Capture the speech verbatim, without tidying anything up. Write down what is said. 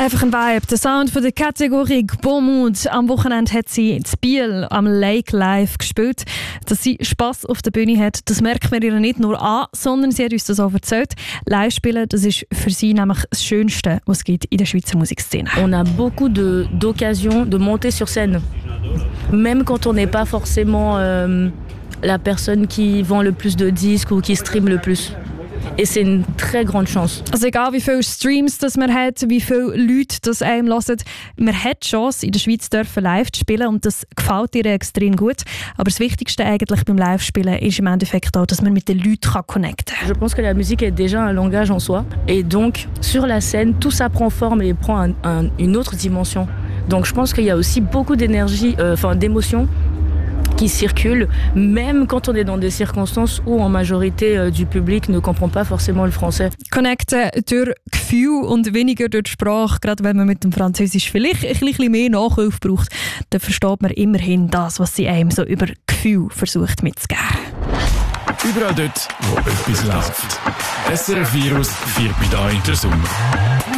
Einfach ein Vibe. Der Sound von der Kategorie Beaumont. Am Wochenende hat sie in Biel am Lake Live gespielt. Dass sie Spass auf der Bühne hat, das merkt man ihr nicht nur an, sondern sie hat uns das auch erzählt. Live spielen, das ist für sie nämlich das Schönste, was es gibt in der Schweizer Musikszene. On a beaucoup de, d'occasions de monter sur scène. Même quand on n'est pas forcément euh, la personne qui vend le plus de disques ou qui stream le plus. Et c'est une très grande chance. Also egal wie viele Streams das man hat, wie viele Leute das einem hören, man hat die Chance, in der Schweiz dürfen live zu spielen und das gefällt ihr extrem gut. Aber das Wichtigste eigentlich beim Live-Spielen ist im Endeffekt auch, dass man mit den Leuten connecten kann. Je pense que la musique est déjà un langage en soi. Et donc, sur la scène, tout ça prend forme et prend un, un, une autre dimension. Donc je pense qu'il y a aussi beaucoup d'énergie, euh, enfin d'émotions qui circulent, même quand on est dans des circonstances où en majorité euh, du public ne comprend pas forcément le français. Connecten durch Gefühl und weniger durch die Sprache. Gerade wenn man mit dem Französisch vielleicht ein bisschen mehr Nachhilfe braucht, dann versteht man immerhin das, was sie einem so über Gefühl versucht mitzugeben. Überall dort, wo etwas läuft. S R F Virus vier bei da in der Sonne.